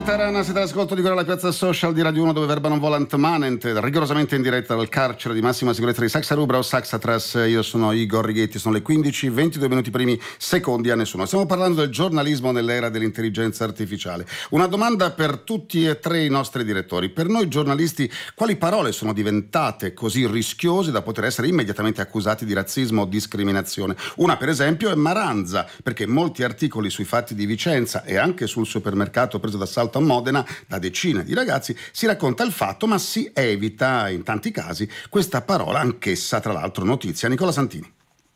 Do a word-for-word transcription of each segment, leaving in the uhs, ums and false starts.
Tarana, siete all'ascolto di quella la piazza social di Radio uno, dove verba non volant manent, rigorosamente in diretta dal carcere di massima sicurezza di Saxa Rubra o Saxatras. Io sono Igor Righetti, sono le quindici ventidue minuti primi secondi a nessuno. Stiamo parlando del giornalismo nell'era dell'intelligenza artificiale. Una domanda per tutti e tre i nostri direttori. Per noi giornalisti, quali parole sono diventate così rischiose da poter essere immediatamente accusati di razzismo o discriminazione? Una, per esempio, è Maranza, perché molti articoli sui fatti di Vicenza e anche sul supermercato preso d'assalto a Modena da decine di ragazzi si racconta il fatto, ma si evita in tanti casi questa parola, anch'essa tra l'altro notizia. Nicola Santini.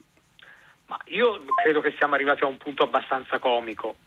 Ma io credo che siamo arrivati a un punto abbastanza comico.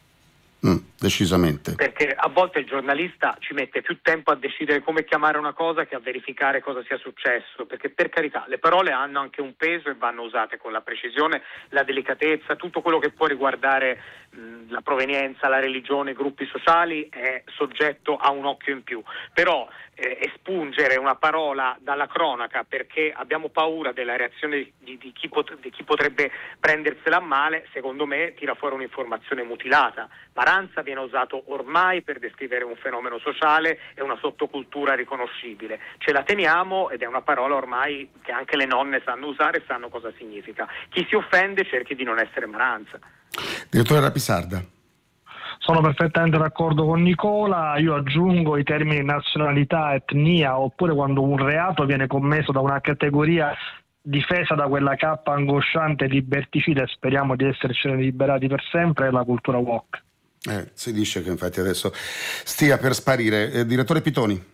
Mm, decisamente. Perché a volte il giornalista ci mette più tempo a decidere come chiamare una cosa che a verificare cosa sia successo, perché per carità le parole hanno anche un peso e vanno usate con la precisione, la delicatezza, tutto quello che può riguardare mh, la provenienza, la religione, i gruppi sociali è soggetto a un occhio in più. Però eh, espungere una parola dalla cronaca perché abbiamo paura della reazione di, di, chi, pot- di chi potrebbe prendersela a male, secondo me tira fuori un'informazione mutilata. Maranza viene usato ormai per descrivere un fenomeno sociale e una sottocultura riconoscibile. Ce la teniamo ed è una parola ormai che anche le nonne sanno usare e sanno cosa significa. Chi si offende cerchi di non essere Maranza. Direttore Rapisarda. Sono perfettamente d'accordo con Nicola, io aggiungo i termini nazionalità, etnia, oppure quando un reato viene commesso da una categoria difesa da quella cappa angosciante e liberticida, e speriamo di essercene liberati per sempre, è la cultura woke. Eh, si dice che infatti adesso stia per sparire. Eh, direttore Pitoni.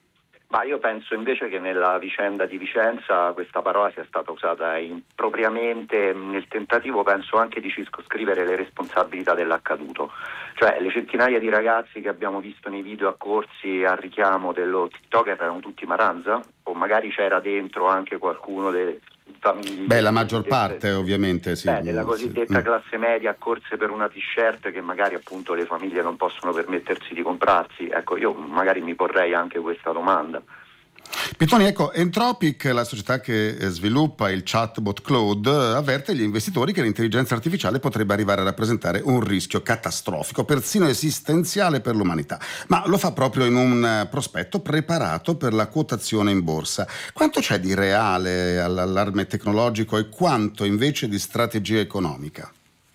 Ma io penso invece che nella vicenda di Vicenza questa parola sia stata usata impropriamente nel tentativo, penso, anche di circoscrivere le responsabilità dell'accaduto. Cioè le centinaia di ragazzi che abbiamo visto nei video accorsi al richiamo dello TikToker erano tutti Maranza? O magari c'era dentro anche qualcuno delle famiglie? Beh, la maggior parte ovviamente sì. Beh, della cosiddetta sì. classe media accorse per una t-shirt che magari appunto le famiglie non possono permettersi di comprarsi. Ecco, io magari mi porrei anche questa domanda. Pitoni, ecco, Anthropic, la società che sviluppa il chatbot Claude, avverte gli investitori che l'intelligenza artificiale potrebbe arrivare a rappresentare un rischio catastrofico, persino esistenziale per l'umanità, ma lo fa proprio in un prospetto preparato per la quotazione in borsa. Quanto c'è di reale all'allarme tecnologico e quanto invece di strategia economica?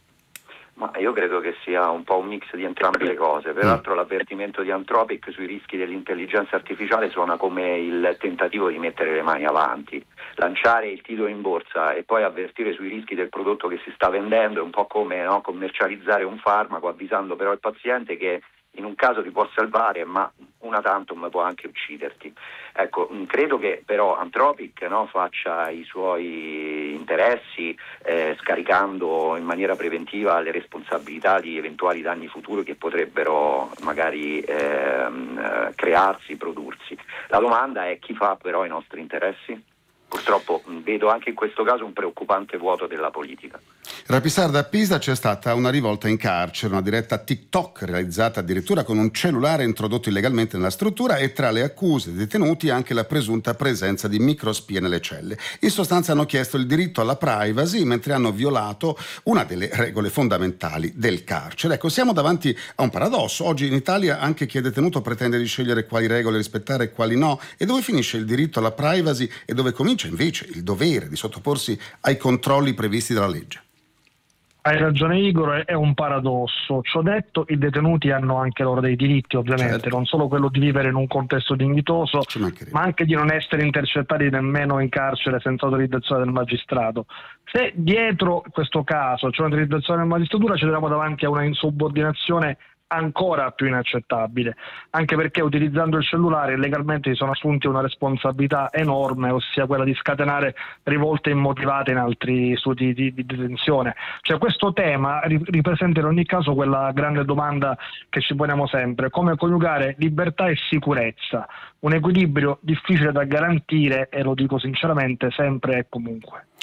Ma io credo che sia un po' un mix di entrambe le cose. Peraltro l'avvertimento di Anthropic sui rischi dell'intelligenza artificiale suona come il tentativo di mettere le mani avanti. Lanciare il titolo in borsa e poi avvertire sui rischi del prodotto che si sta vendendo è un po' come, no, commercializzare un farmaco avvisando però il paziente che in un caso ti può salvare, ma una tantum può anche ucciderti. Ecco, credo che però Anthropic, no, faccia i suoi interessi eh, scaricando in maniera preventiva le responsabilità di eventuali danni futuri che potrebbero magari ehm, crearsi, prodursi. La domanda è: chi fa però i nostri interessi? Purtroppo vedo anche in questo caso un preoccupante vuoto della politica. Rapisarda, a Pisa c'è stata una rivolta in carcere, una diretta TikTok realizzata addirittura con un cellulare introdotto illegalmente nella struttura, e tra le accuse dei detenuti anche la presunta presenza di microspie nelle celle. In sostanza hanno chiesto il diritto alla privacy mentre hanno violato una delle regole fondamentali del carcere. Ecco, siamo davanti a un paradosso. Oggi in Italia anche chi è detenuto pretende di scegliere quali regole rispettare e quali no, e dove finisce il diritto alla privacy e dove comincia invece il dovere di sottoporsi ai controlli previsti dalla legge. Hai ragione Igor, è un paradosso. Ciò detto, i detenuti hanno anche loro dei diritti, ovviamente, certo. Non solo quello di vivere in un contesto dignitoso, ma anche di non essere intercettati nemmeno in carcere senza autorizzazione del magistrato. Se dietro questo caso c'è un'autorizzazione della magistratura, ci troviamo davanti a una insubordinazione ancora più inaccettabile, anche perché utilizzando il cellulare legalmente si sono assunti una responsabilità enorme, ossia quella di scatenare rivolte immotivate in altri studi di, di detenzione. Cioè questo tema ripresenta in ogni caso quella grande domanda che ci poniamo sempre: come coniugare libertà e sicurezza, un equilibrio difficile da garantire, e lo dico sinceramente, sempre e comunque.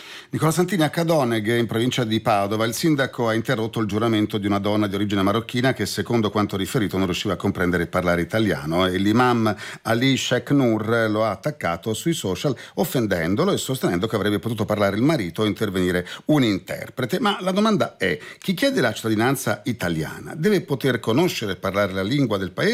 Nicola Santini, a Cadoneghe, in provincia di Padova, il sindaco ha interrotto il giuramento di una donna di origine marocchina che, secondo quanto riferito, non riusciva a comprendere e parlare italiano, e l'imam Ali Sheikh Nur lo ha attaccato sui social offendendolo e sostenendo che avrebbe potuto parlare il marito o intervenire un interprete. Ma la domanda è: chi chiede la cittadinanza italiana deve poter conoscere e parlare la lingua del paese